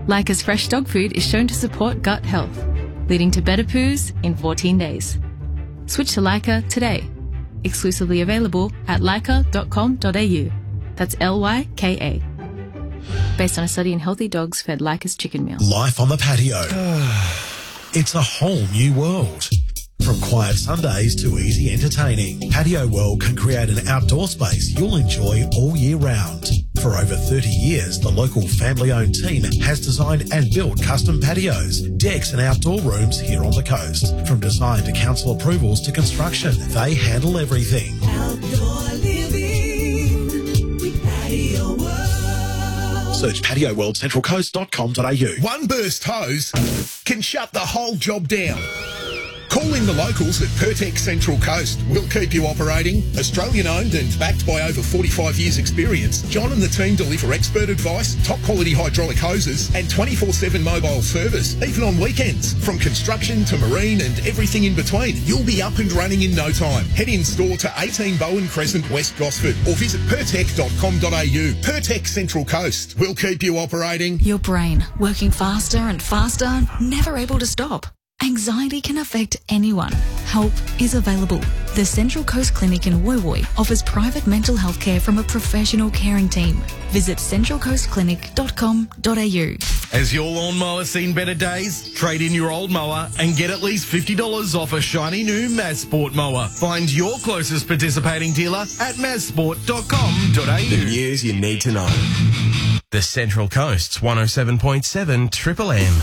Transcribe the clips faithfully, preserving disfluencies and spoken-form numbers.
Leica's fresh dog food is shown to support gut health, leading to better poos in fourteen days. Switch to Leica today. Exclusively available at leica dot com dot a u. That's L Y K A. Based on a study in healthy dogs fed Leica's chicken meal. Life on the patio. It's a whole new world. From quiet Sundays to easy entertaining, Patio World can create an outdoor space you'll enjoy all year round. For over thirty years, the local family-owned team has designed and built custom patios, decks and outdoor rooms here on the coast. From design to council approvals to construction, they handle everything. Outdoor living with Patio World. Search patio world central coast dot com dot a u. One burst hose can shut the whole job down. Call in the locals at Pertec Central Coast. We'll keep you operating. Australian owned and backed by over forty-five years experience, John and the team deliver expert advice, top quality hydraulic hoses and twenty-four seven mobile service, even on weekends. From construction to marine and everything in between, you'll be up and running in no time. Head in store to eighteen Bowen Crescent, West Gosford or visit pertec dot com dot a u. Pertec Central Coast. We'll keep you operating. Your brain working faster and faster, never able to stop. Anxiety can affect anyone. Help is available. The Central Coast Clinic in Woy Woy offers private mental health care from a professional caring team. Visit central coast clinic dot com dot a u. Has your lawnmower seen better days? Trade in your old mower and get at least fifty dollars off a shiny new Mazsport mower. Find your closest participating dealer at mazsport dot com dot a u. The news you need to know. The Central Coast's one oh seven point seven Triple M.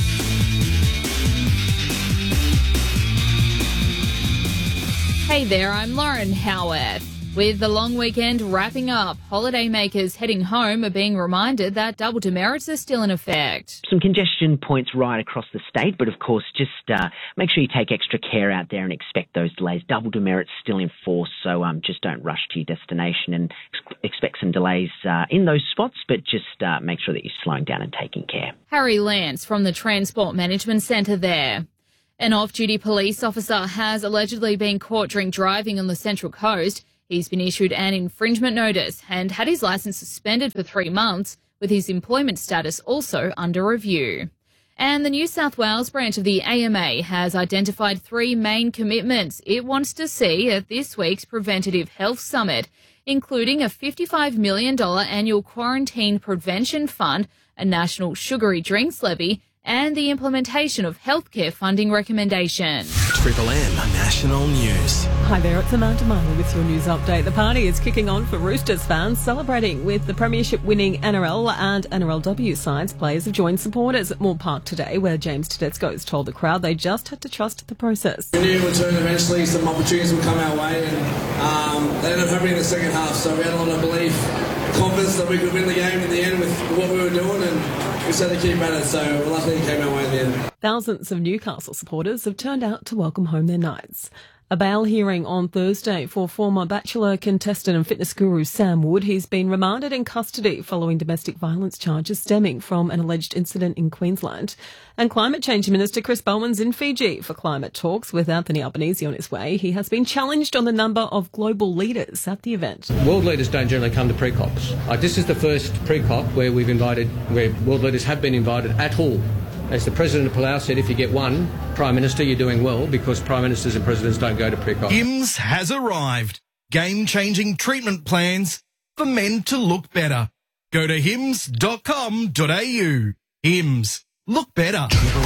Hey there, I'm Lauren Howarth. With the long weekend wrapping up, holidaymakers heading home are being reminded that double demerits are still in effect. Some congestion points right across the state, but of course just uh, make sure you take extra care out there and expect those delays. Double demerits still in force, so um, just don't rush to your destination and ex- expect some delays uh, in those spots, but just uh, make sure that you're slowing down and taking care. Harry Lance from the Transport Management Centre there. An off-duty police officer has allegedly been caught drink driving on the Central Coast. He's been issued an infringement notice and had his licence suspended for three months, with his employment status also under review. And the New South Wales branch of the A M A has identified three main commitments it wants to see at this week's Preventative Health Summit, including a fifty-five million dollars annual quarantine prevention fund, a national sugary drinks levy, and the implementation of healthcare funding recommendations. Triple M National News. Hi there, it's Amanda Marley with your news update. The party is kicking on for Roosters fans, celebrating with the premiership-winning N R L and N R L W sides. Players have joined supporters at Moore Park today, where James Tedesco has told the crowd they just had to trust the process. We knew in return eventually some opportunities would come our way, and um, they ended up happening in the second half, so we had a lot of belief, confidence that we could win the game in the end with what we were doing, and we said to keep at it, so luckily it came our way in the end. Thousands of Newcastle supporters have turned out to welcome home their Knights. A bail hearing on Thursday for former Bachelor contestant and fitness guru Sam Wood. He's been remanded in custody following domestic violence charges stemming from an alleged incident in Queensland. And Climate Change Minister Chris Bowen's in Fiji for climate talks with Anthony Albanese on his way. He has been challenged on the number of global leaders at the event. World leaders don't generally come to pre-COPs. Uh, this is the first pre-COP where we've invited, where world leaders have been invited at all. As the President of Palau said, if you get one Prime Minister, you're doing well, because Prime Ministers and Presidents don't go to pre-COP. Hims has arrived. Game-changing treatment plans for men to look better. Go to hims dot com dot a u. Hims. Look better.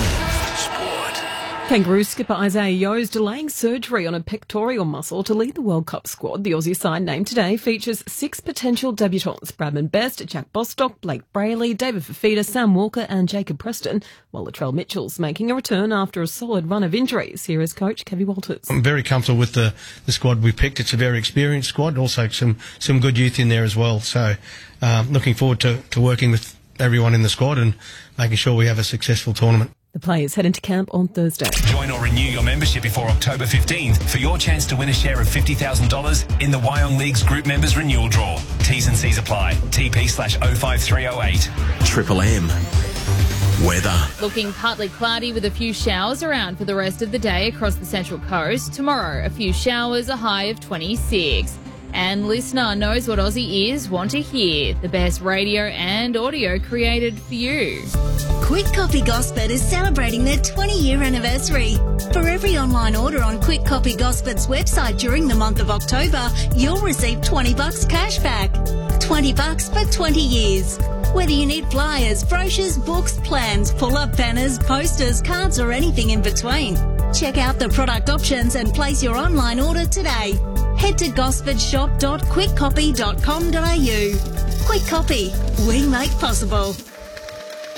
Kangaroo skipper Isaiah Yeo is delaying surgery on a pectoral muscle to lead the World Cup squad. The Aussie side named today features six potential debutants: Bradman Best, Jack Bostock, Blake Brayley, David Fafita, Sam Walker and Jacob Preston, while Latrell Mitchell's making a return after a solid run of injuries. Here is coach Kevy Walters. I'm very comfortable with the, the squad we picked. It's a very experienced squad, also some, some good youth in there as well. So um, looking forward to, to working with everyone in the squad and making sure we have a successful tournament. The players head into camp on Thursday. Join or renew your membership before October fifteenth for your chance to win a share of fifty thousand dollars in the Wyong League's Group Members Renewal Draw. T's and C's apply. T P slash oh five three oh eight. Triple M. Weather. Looking partly cloudy with a few showers around for the rest of the day across the Central Coast. Tomorrow, a few showers, a high of twenty-six. And listener knows what Aussie ears want to hear. The best radio and audio created for you. Quick Copy Gosford is celebrating their twenty-year anniversary. For every online order on Quick Copy Gosford's website during the month of October, you'll receive twenty bucks cash back. twenty bucks for twenty years. Whether you need flyers, brochures, books, plans, pull-up banners, posters, cards or anything in between, check out the product options and place your online order today. Head to gosford shop dot quick copy dot com dot a u. Quick Copy, we make possible.